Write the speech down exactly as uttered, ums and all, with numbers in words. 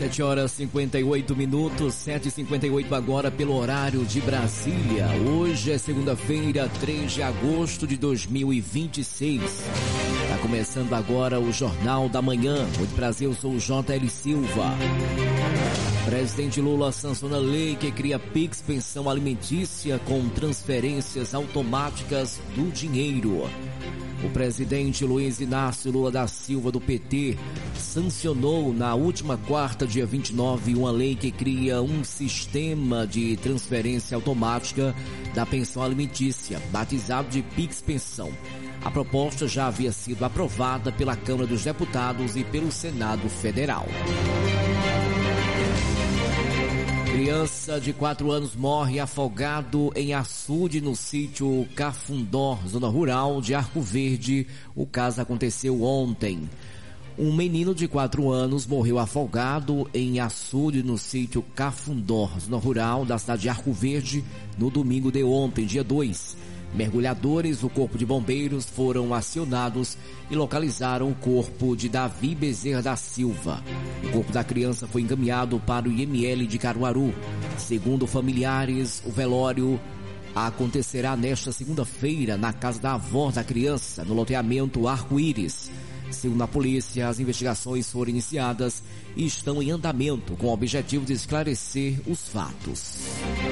sete horas e cinquenta e oito minutos, sete e cinquenta e oito agora pelo horário de Brasília. Hoje é segunda-feira, três de agosto de dois mil e vinte e seis. Está começando agora o Jornal da Manhã. Muito prazer, eu sou o J L Silva. Presidente Lula sanciona lei que cria Pix pensão alimentícia com transferências automáticas do dinheiro. O presidente Luiz Inácio Lula da Silva, do P T, sancionou na última quarta, dia vinte e nove, uma lei que cria um sistema de transferência automática da pensão alimentícia, batizado de Pix Pensão. A proposta já havia sido aprovada pela Câmara dos Deputados e pelo Senado Federal. Criança de quatro anos morre afogado em açude no sítio Cafundó, zona rural de Arco Verde. O caso aconteceu ontem. Um menino de quatro anos morreu afogado em açude no sítio Cafundó, zona rural da cidade de Arco Verde, no domingo de ontem, dia dois. Mergulhadores do Corpo de Bombeiros foram acionados e localizaram o corpo de Davi Bezerra da Silva. O corpo da criança foi encaminhado para o I M L de Caruaru. Segundo familiares, o velório acontecerá nesta segunda-feira na casa da avó da criança, no loteamento Arco-Íris. Segundo a polícia, as investigações foram iniciadas e estão em andamento com o objetivo de esclarecer os fatos.